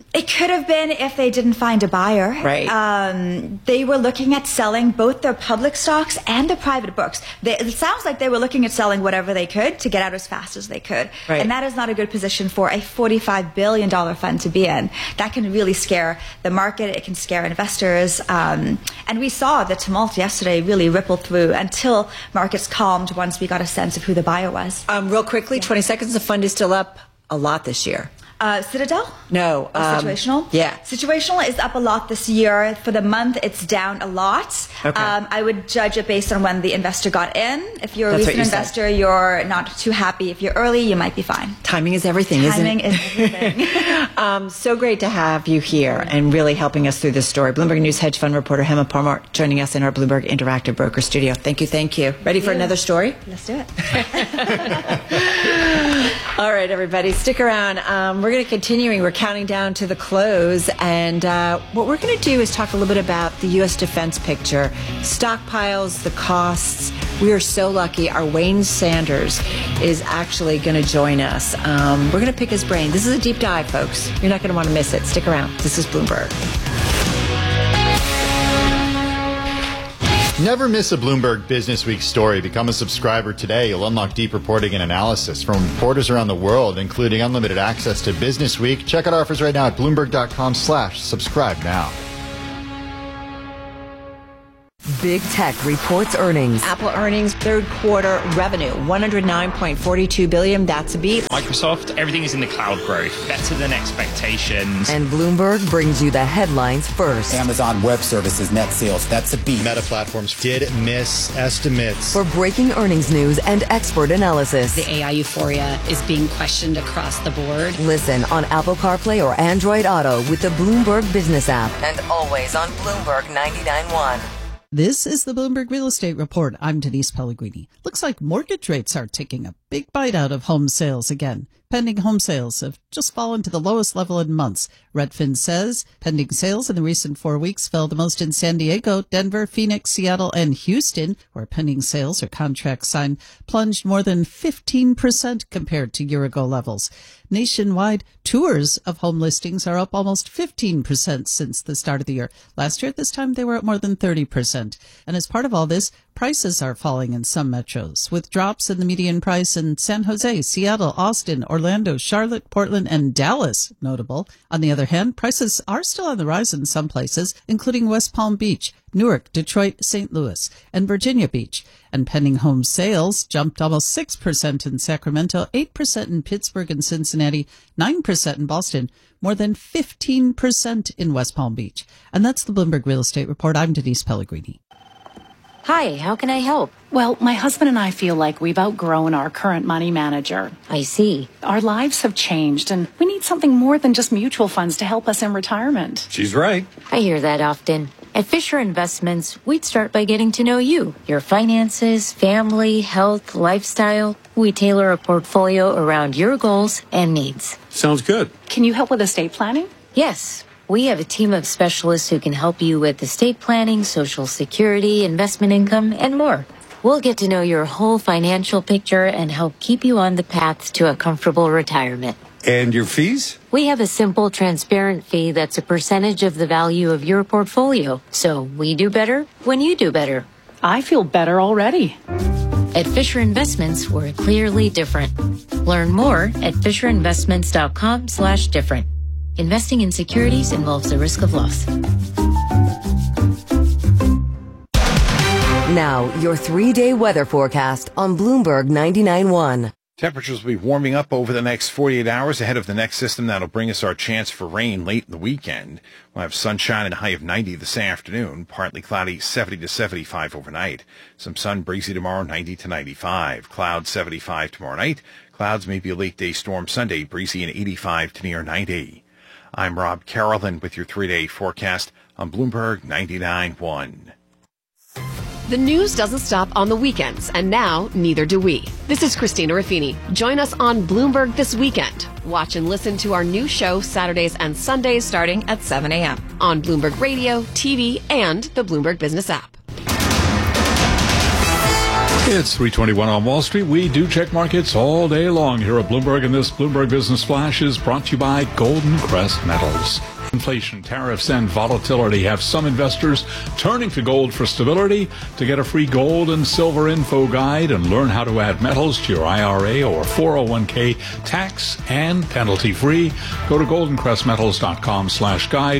It could have been if they didn't find a buyer. Right. They were looking at selling both their public stocks and their private books. It sounds like they were looking at selling whatever they could to get out as fast as they could. Right. And that is not a good position for a $45 billion fund to be in. That can really scare the market. It can scare investors. And we saw the tumult yesterday really ripple through until markets calmed once we got a sense of who the buyer was. Real quickly, 20 seconds, the fund is still up a lot this year. Citadel? No. Situational? Yeah. Situational is up a lot this year. For the month, it's down a lot. Okay. I would judge it based on when the investor got in. If you're a That's recent what you investor, you're not too happy. If you're early, you might be fine. Timing is everything, isn't it? Timing is everything. So great to have you here and really helping us through this story. Bloomberg News hedge fund reporter Hema Parmar joining us in our Bloomberg Interactive Broker studio. Thank you. Ready for another story? Let's do it. All right, everybody, stick around. We're going to continuing. We're counting down to the close. And what we're going to do is talk a little bit about the U.S. defense picture, stockpiles, the costs. We are so lucky. Our Wayne Sanders is actually going to join us. We're going to pick his brain. This is a deep dive, folks. You're not going to want to miss it. Stick around. This is Bloomberg. Never miss a Bloomberg Business Week story. Become a subscriber today. You'll unlock deep reporting and analysis from reporters around the world, including unlimited access to Business Week. Check out offers right now at Bloomberg.com/subscribe now. Big Tech reports earnings. Apple earnings, third quarter revenue, $109.42 billion. That's a beat. Microsoft, everything is in the cloud growth, better than expectations. And Bloomberg brings you the headlines first. Amazon Web Services net sales, that's a beat. Meta Platforms did miss estimates. For breaking earnings news and expert analysis. The AI euphoria is being questioned across the board. Listen on Apple CarPlay or Android Auto with the Bloomberg Business app. And always on Bloomberg 99.1. This is the Bloomberg Real Estate Report. I'm Denise Pellegrini. Looks like mortgage rates are taking a big bite out of home sales again. Pending home sales have just fallen to the lowest level in months. Redfin says pending sales in the recent 4 weeks fell the most in San Diego, Denver, Phoenix, Seattle, and Houston, where pending sales or contracts signed plunged more than 15% compared to year-ago levels. Nationwide, tours of home listings are up almost 15% since the start of the year. Last year at this time, they were at more than 30%. And as part of all this, prices are falling in some metros, with drops in the median price in San Jose, Seattle, Austin, Orlando, Charlotte, Portland, and Dallas notable. On the other hand, prices are still on the rise in some places, including West Palm Beach, Newark, Detroit, St. Louis, and Virginia Beach. And pending home sales jumped almost 6% in Sacramento, 8% in Pittsburgh and Cincinnati, 9% in Boston, more than 15% in West Palm Beach. And that's the Bloomberg Real Estate Report. I'm Denise Pellegrini. Hi, how can I help? Well, my husband and I feel like we've outgrown our current money manager. I see. Our lives have changed, and we need something more than just mutual funds to help us in retirement. She's right. I hear that often. At Fisher Investments, we'd start by getting to know you, your finances, family, health, lifestyle. We tailor a portfolio around your goals and needs. Sounds good. Can you help with estate planning? Yes. We have a team of specialists who can help you with estate planning, Social Security, investment income, and more. We'll get to know your whole financial picture and help keep you on the path to a comfortable retirement. And your fees? We have a simple, transparent fee that's a percentage of the value of your portfolio. So we do better when you do better. I feel better already. At Fisher Investments, we're clearly different. Learn more at FisherInvestments.com/different. Investing in securities involves the risk of loss. Now, your 3-day weather forecast on Bloomberg 99.1. Temperatures will be warming up over the next 48 hours ahead of the next system that'll bring us our chance for rain late in the weekend. We'll have sunshine and a high of 90 this afternoon, partly cloudy 70 to 75 overnight. Some sun, breezy tomorrow, 90 to 95. Clouds 75 tomorrow night. Clouds maybe a late day storm Sunday, breezy and 85 to near 90. I'm Rob Carolyn with your 3-day forecast on Bloomberg 99.1. The news doesn't stop on the weekends, and now neither do we. This is Christina Ruffini. Join us on Bloomberg this weekend. Watch and listen to our new show Saturdays and Sundays starting at 7 a.m. on Bloomberg Radio, TV, and the Bloomberg Business app. It's 3:21 on Wall Street. We do check markets all day long here at Bloomberg, and this Bloomberg Business Flash is brought to you by Golden Crest Metals. Inflation, tariffs, and volatility have some investors turning to gold for stability. To get a free gold and silver info guide and learn how to add metals to your IRA or 401k tax and penalty free, go to goldencrestmetals.com/guide,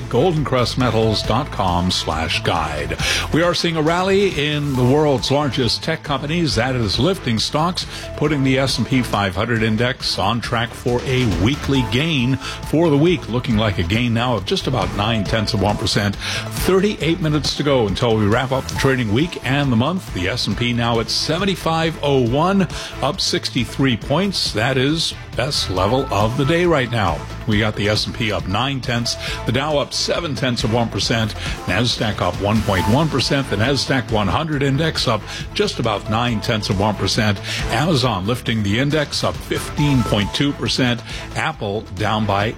goldencrestmetals.com/guide. We are seeing a rally in the world's largest tech companies. That is lifting stocks, putting the S&P 500 index on track for a weekly gain for the week, looking like a gain now of just about 0.9%. 38 minutes to go until we wrap up the trading week and the month. The S&P now at 75.01, up 63 points. That is best level of the day right now. We got the S&P up 0.9, the Dow up 0.7%, NASDAQ up 1.1%, the NASDAQ 100 index up just about 0.9%, Amazon lifting the index up 15.2%, Apple down by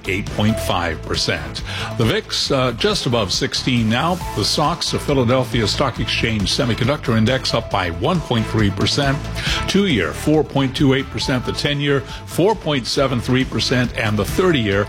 8.5%. The VIX just above 16 now. The SOX, the Philadelphia Stock Exchange Semiconductor Index, up by 1.3%. 2-year 4.28%, the 10-year 4.73%, and the 30-year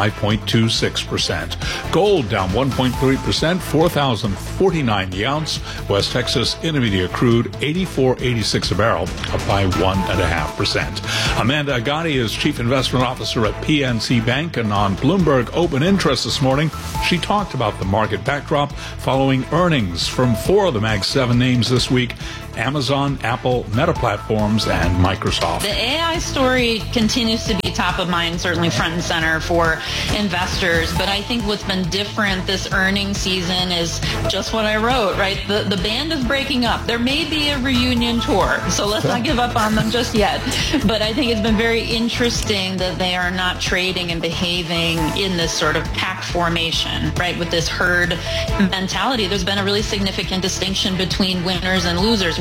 5.26%. Gold down 1.3%, $4,049 the ounce. West Texas Intermediate crude $84.86 a barrel, up by 1.5%. Amanda Agati is Chief Investment Officer at PNC Bank, and on Bloomberg Open Interest this morning, she talked about the market backdrop following earnings from 4 of the Mag 7 names this week: Amazon, Apple, Meta Platforms, and Microsoft. The AI story continues to be top of mind, certainly front and center for investors. But I think what's been different this earnings season is just what I wrote, right? The band is breaking up. There may be a reunion tour, so let's not give up on them just yet. But I think it's been very interesting that they are not trading and behaving in this sort of pack formation, right? With this herd mentality, there's been a really significant distinction between winners and losers.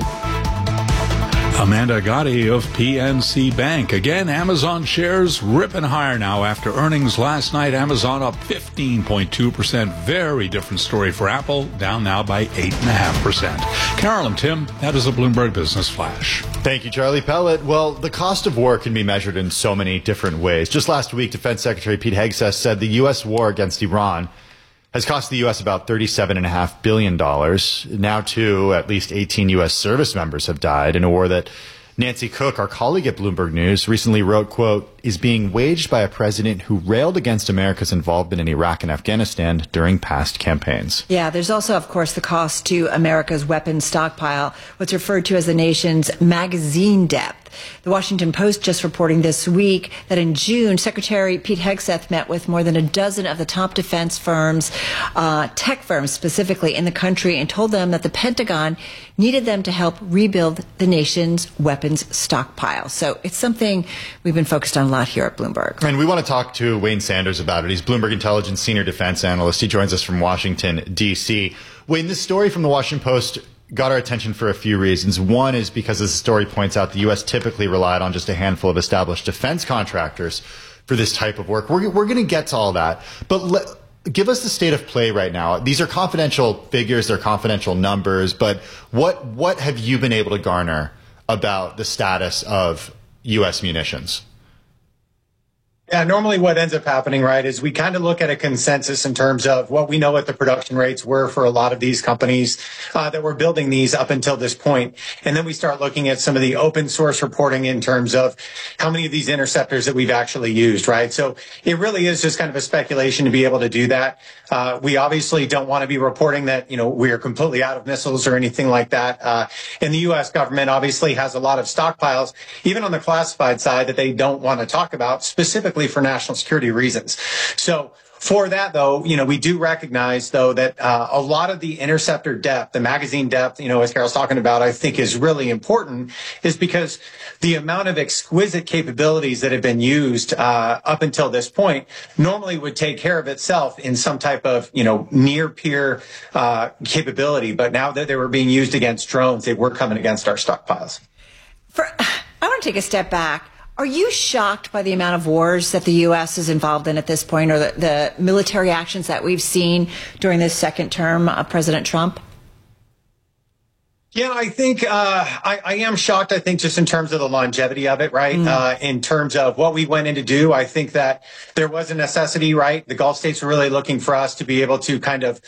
Amanda Agati of PNC Bank. Again, Amazon shares ripping higher now after earnings last night. Amazon up 15.2%. Very different story for Apple, down now by 8.5%. Carol and Tim, that is a Bloomberg Business Flash. Thank you, Charlie Pellet. Well, the cost of war can be measured in so many different ways. Just last week, Defense Secretary Pete Hegseth said the U.S. war against Iran has cost the U.S. about $37.5 billion. Now, too, at least 18 U.S. service members have died in a war that Nancy Cook, our colleague at Bloomberg News, recently wrote, quote, is being waged by a president who railed against America's involvement in Iraq and Afghanistan during past campaigns. Yeah, there's also, of course, the cost to America's weapons stockpile, what's referred to as the nation's magazine depth. The Washington Post just reporting this week that in June, Secretary Pete Hegseth met with more than a dozen of the top defense firms, tech firms specifically, in the country, and told them that the Pentagon needed them to help rebuild the nation's weapons stockpile. So it's something we've been focused on a lot here at Bloomberg. And we want to talk to Wayne Sanders about it. He's Bloomberg Intelligence Senior Defense Analyst. He joins us from Washington, D.C. Wayne, this story from the Washington Post got our attention for a few reasons. One is because, as the story points out, the U.S. typically relied on just a handful of established defense contractors for this type of work. We're going to get to all that. But give us the state of play right now. These are confidential figures. They're confidential numbers. But what have you been able to garner about the status of U.S. munitions? Yeah, normally what ends up happening, right, is we kind of look at a consensus in terms of what we know what the production rates were for a lot of these companies that were building these up until this point. And then we start looking at some of the open source reporting in terms of how many of these interceptors that we've actually used, right? So it really is just kind of a speculation to be able to do that. We obviously don't want to be reporting that, we are completely out of missiles or anything like that. And the U.S. government obviously has a lot of stockpiles, even on the classified side, that they don't want to talk about, specifically for national security reasons. So for that, though, we do recognize, though, that a lot of the interceptor depth, the magazine depth, as Carol's talking about, I think is really important, is because the amount of exquisite capabilities that have been used up until this point normally would take care of itself in some type of, near peer capability. But now that they were being used against drones, they were coming against our stockpiles. I want to take a step back. Are you shocked by the amount of wars that the U.S. is involved in at this point, or the military actions that we've seen during this second term of President Trump? Yeah, I think I am shocked, I think, just in terms of the longevity of it, right? In terms of what we went in to do, I think that there was a necessity, right? The Gulf states were really looking for us to be able to kind of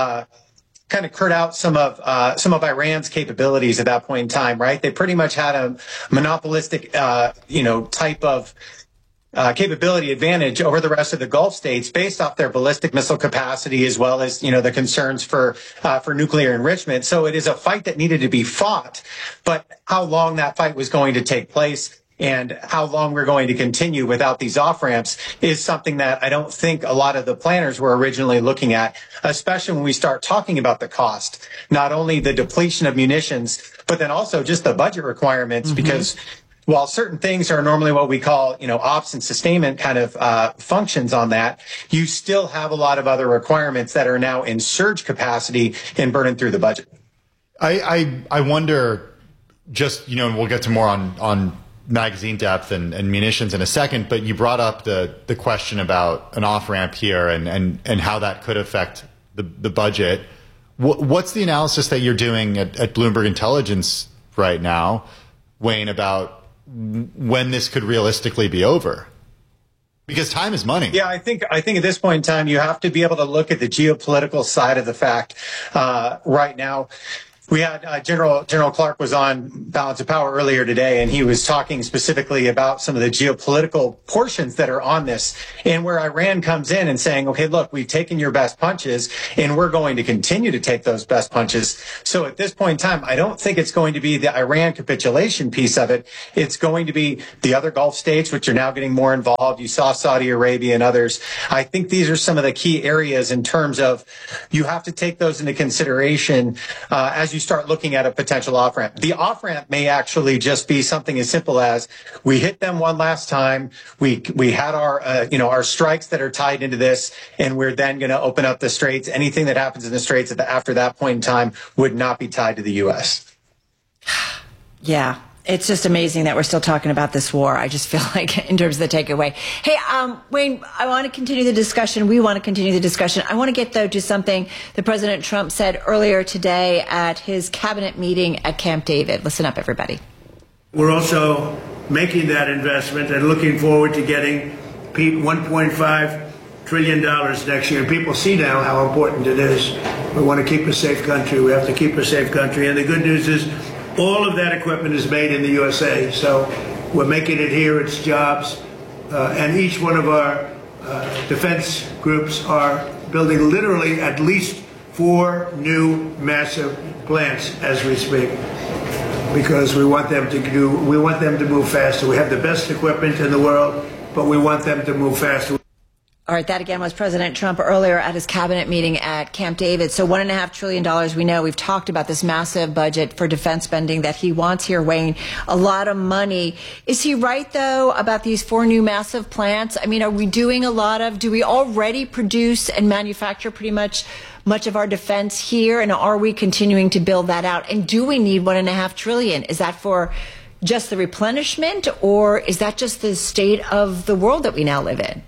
cut out some of Iran's capabilities at that point in time, right? They pretty much had a monopolistic, type of capability advantage over the rest of the Gulf states based off their ballistic missile capacity, as well as, the concerns for nuclear enrichment. So it is a fight that needed to be fought, but how long that fight was going to take place and how long we're going to continue without these off-ramps is something that I don't think a lot of the planners were originally looking at, especially when we start talking about the cost, not only the depletion of munitions, but then also just the budget requirements, because while certain things are normally what we call, ops and sustainment kind of functions on that, you still have a lot of other requirements that are now in surge capacity and burning through the budget. I wonder, just, we'll get to more on magazine depth and munitions in a second, but you brought up the question about an off-ramp here and how that could affect the budget. What's the analysis that you're doing at Bloomberg Intelligence right now, Wayne, about when this could realistically be over? Because time is money. Yeah, I think at this point in time, you have to be able to look at the geopolitical side of the fact. Right now, we had General Clark was on Balance of Power earlier today, and he was talking specifically about some of the geopolitical portions that are on this, and where Iran comes in and saying, okay, look, we've taken your best punches, and we're going to continue to take those best punches. So at this point in time, I don't think it's going to be the Iran capitulation piece of it. It's going to be the other Gulf states, which are now getting more involved. You saw Saudi Arabia and others. I think these are some of the key areas in terms of you have to take those into consideration as you start looking at a potential off-ramp. The off-ramp may actually just be something as simple as we hit them one last time. We had our strikes that are tied into this, and we're then going to open up the straits. Anything that happens in the straits after that point in time would not be tied to the U.S. Yeah. It's just amazing that we're still talking about this war. I just feel like in terms of the takeaway. Hey, Wayne, I want to continue the discussion. We want to continue the discussion. I want to get, though, to something that President Trump said earlier today at his cabinet meeting at Camp David. Listen up, everybody. We're also making that investment and looking forward to getting $1.5 trillion next year. People see now how important it is. We want to keep a safe country. We have to keep a safe country. And the good news is, all of that equipment is made in the USA, so we're making it here. It's jobs, and each one of our defense groups are building literally at least 4 new massive plants as we speak, because we want them to move faster. We have the best equipment in the world, but we want them to move faster. All right, that again was President Trump earlier at his cabinet meeting at Camp David. So $1.5 trillion, we know. We've talked about this massive budget for defense spending that he wants here, Wayne. A lot of money. Is he right, though, about these 4 new massive plants? I mean, are we doing do we already produce and manufacture pretty much of our defense here? And are we continuing to build that out? And do we need $1.5 trillion? Is that for just the replenishment, or is that just the state of the world that we now live in?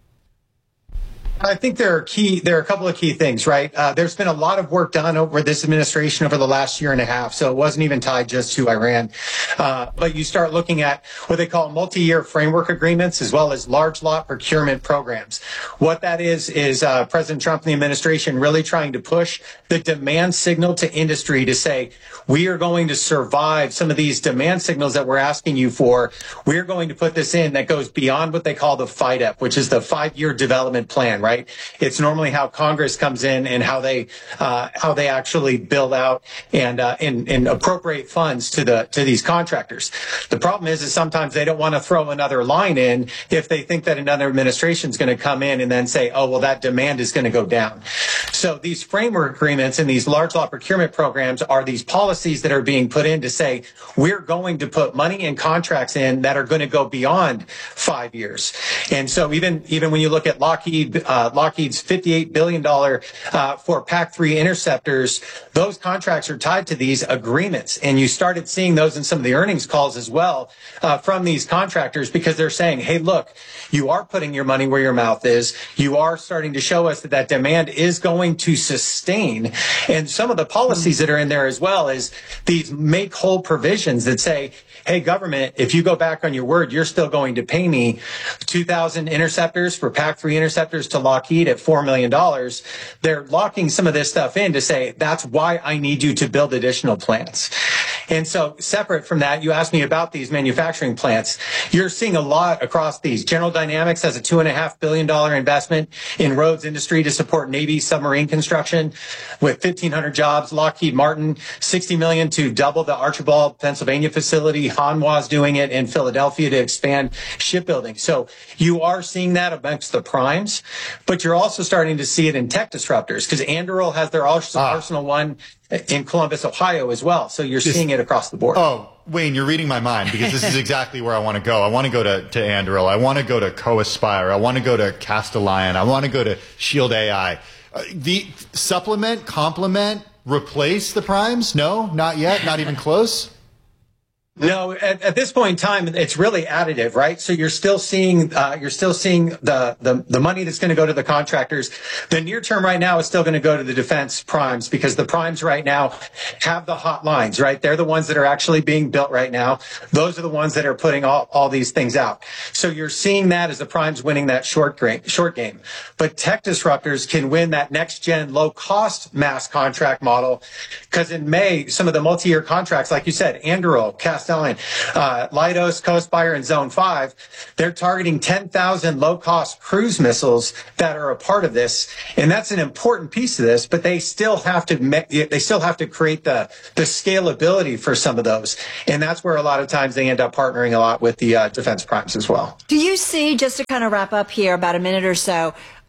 I think there are a couple of key things, right? There's been a lot of work done over this administration over the last year and a half, so it wasn't even tied just to Iran. But you start looking at what they call multi-year framework agreements, as well as large lot procurement programs. What that is President Trump and the administration really trying to push the demand signal to industry to say, we are going to survive some of these demand signals that we're asking you for. We're going to put this in that goes beyond what they call the FYDP, which is the 5-year development plan, right? It's normally how Congress comes in and how they actually build out and appropriate funds to these contractors. The problem is sometimes they don't want to throw another line in if they think that another administration is going to come in and then say, oh, well, that demand is going to go down. So these framework agreements and these large lot procurement programs are these policies that are being put in to say, we're going to put money and contracts in that are going to go beyond 5 years. And so even when you look at Lockheed Lockheed's $58 billion for PAC-3 interceptors, those contracts are tied to these agreements. And you started seeing those in some of the earnings calls as well from these contractors, because they're saying, hey, look, you are putting your money where your mouth is. You are starting to show us that that demand is going to sustain. And some of the policies that are in there as well is these make whole provisions that say, hey, government, if you go back on your word, you're still going to pay me 2,000 interceptors for PAC-3 interceptors to Lockheed at $4 million. They're locking some of this stuff in to say, that's why I need you to build additional plants. And so separate from that, you asked me about these manufacturing plants. You're seeing a lot across these. General Dynamics has a $2.5 billion investment in Rhodes Industry to support Navy submarine construction with 1,500 jobs. Lockheed Martin, $60 million to double the Archibald, Pennsylvania facility. Hanwha's doing it in Philadelphia to expand shipbuilding. So you are seeing that amongst the primes, but you're also starting to see it in tech disruptors, because Anduril has their Arsenal One in Columbus, Ohio as well. So you're seeing it across the board. Oh, Wayne, you're reading my mind, because this is exactly where I want to go. I want to go to Anduril. I want to go to Co-Aspire. I want to go to Castellion. I want to go to Shield AI. The supplement, complement, replace the primes? No, not yet. Not even close. No, at this point in time, it's really additive, right? So you're still seeing the money that's going to go to the contractors. The near term right now is still going to go to the defense primes, because the primes right now have the hot lines, right? They're the ones that are actually being built right now. Those are the ones that are putting all these things out. So you're seeing that as the primes winning that short game. But tech disruptors can win that next gen low cost mass contract model, because in May, some of the multi-year contracts, like you said, Anduril, Castellion, Leidos, Co-Aspire, and Zone 5, they're targeting 10,000 low-cost cruise missiles that are a part of this, and that's an important piece of this. But they still have to create the scalability for some of those, and that's where a lot of times they end up partnering a lot with the defense primes as well. Do you see, just to kind of wrap up here, about a minute or so,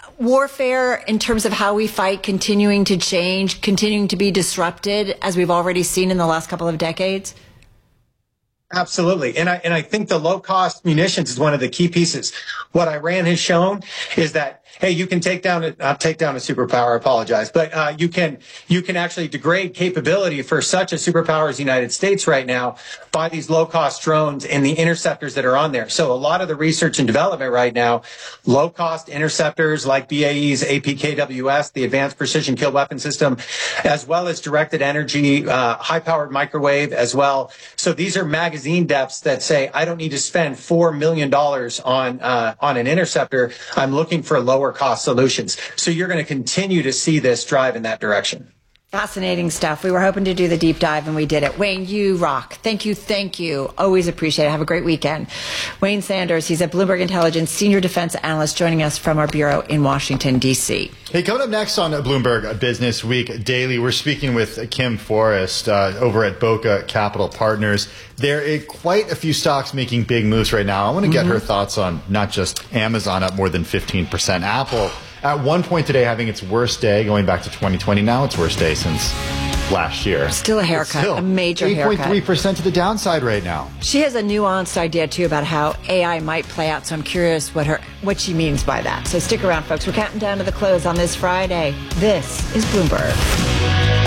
warfare in terms of how we fight continuing to change, continuing to be disrupted, as we've already seen in the last couple of decades? Absolutely. And I think the low cost munitions is one of the key pieces. What Iran has shown is that, hey, you can take down a superpower, I apologize, but you can actually degrade capability for such a superpower as the United States right now by these low cost drones and the interceptors that are on there. So a lot of the research and development right now, low cost interceptors like BAE's APKWS, the Advanced Precision Kill Weapon System, as well as directed energy, high powered microwave as well. So these are magazine depths that say, I don't need to spend $4 million on an interceptor. I'm looking for lower cost solutions. So you're going to continue to see this drive in that direction. Fascinating stuff. We were hoping to do the deep dive, and we did it. Wayne, you rock. Thank you. Always appreciate it. Have a great weekend. Wayne Sanders, he's a Bloomberg Intelligence senior defense analyst, joining us from our bureau in Washington, D.C. Hey, coming up next on Bloomberg Business Week Daily, we're speaking with Kim Forrest over at Boca Capital Partners. There are quite a few stocks making big moves right now. I want to get her thoughts on not just Amazon up more than 15%, Apple at one point today having its worst day going back to 2020. Now its worst day since last year. Still a haircut, a major haircut. 8.3% to the downside right now. She has a nuanced idea, too, about how AI might play out, so I'm curious what she means by that. So stick around, folks. We're counting down to the close on this Friday. This is Bloomberg.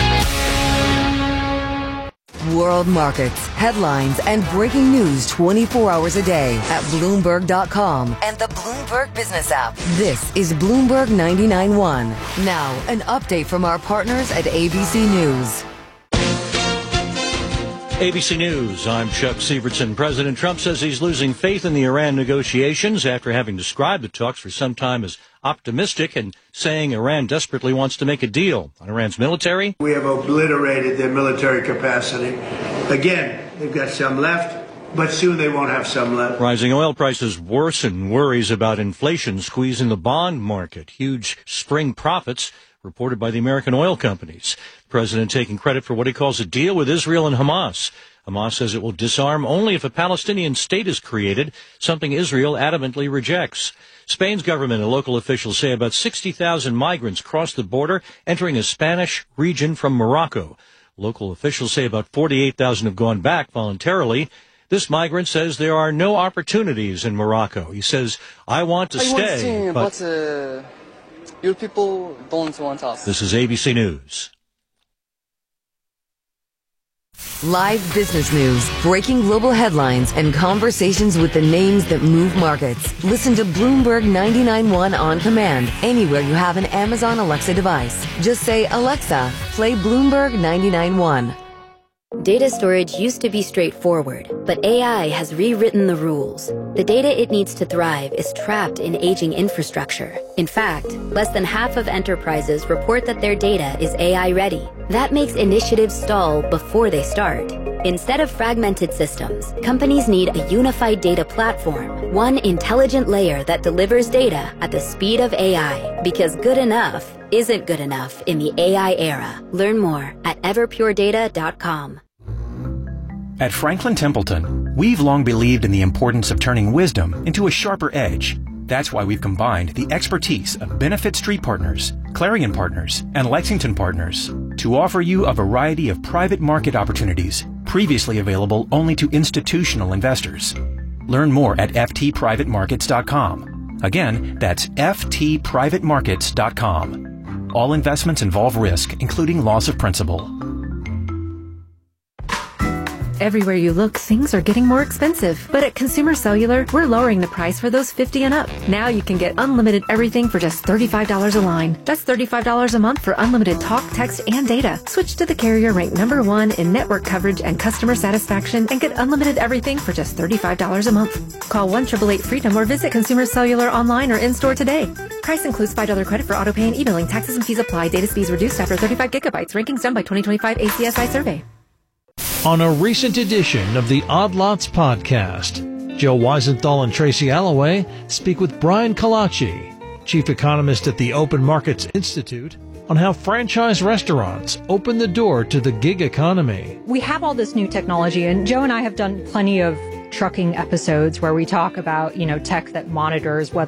World markets, headlines, and breaking news 24 hours a day at Bloomberg.com and the Bloomberg Business app. This is Bloomberg 99.1. Now, an update from our partners at ABC News. ABC News, I'm Chuck Sievertson. President Trump says he's losing faith in the Iran negotiations after having described the talks for some time as optimistic and saying Iran desperately wants to make a deal on Iran's military. We have obliterated their military capacity. Again, they've got some left, but soon they won't have some left. Rising oil prices worsen worries about inflation squeezing the bond market. Huge spring profits reported by the American oil companies. The president taking credit for what he calls a deal with Israel and Hamas. Hamas says it will disarm only if a Palestinian state is created, something Israel adamantly rejects. Spain's government and local officials say about 60,000 migrants crossed the border, entering a Spanish region from Morocco. Local officials say about 48,000 have gone back voluntarily. This migrant says there are no opportunities in Morocco. He says, I want to stay, but your people don't want us. This is ABC News. Live business news, breaking global headlines, and conversations with the names that move markets. Listen to Bloomberg 99.1 on command anywhere you have an Amazon Alexa device. Just say, Alexa, play Bloomberg 99.1. Data storage used to be straightforward, but AI has rewritten the rules. The data it needs to thrive is trapped in aging infrastructure. In fact, less than half of enterprises report that their data is AI ready. That makes initiatives stall before they start. Instead of fragmented systems, companies need a unified data platform, one intelligent layer that delivers data at the speed of AI, because good enough isn't good enough in the AI era. Learn more at everpuredata.com. At Franklin Templeton, we've long believed in the importance of turning wisdom into a sharper edge. That's why we've combined the expertise of Benefit Street Partners, Clarion Partners, and Lexington Partners to offer you a variety of private market opportunities previously available only to institutional investors. Learn more at ftprivatemarkets.com. Again, that's ftprivatemarkets.com. All investments involve risk, including loss of principal. Everywhere you look, things are getting more expensive. But at Consumer Cellular, we're lowering the price for those 50 and up. Now you can get unlimited everything for just $35 a line. That's $35 a month for unlimited talk, text, and data. Switch to the carrier ranked #1 in network coverage and customer satisfaction and get unlimited everything for just $35 a month. Call 1-888-FREEDOM or visit Consumer Cellular online or in-store today. Price includes $5 credit for auto pay and e-billing. Taxes and fees apply. Data speeds reduced after 35 gigabytes. Rankings done by 2025 ACSI survey. On a recent edition of the Odd Lots podcast, Joe Weisenthal and Tracy Alloway speak with Brian Kalachi, chief economist at the Open Markets Institute, on how franchise restaurants open the door to the gig economy. We have all this new technology, and Joe and I have done plenty of trucking episodes where we talk about, tech that monitors whether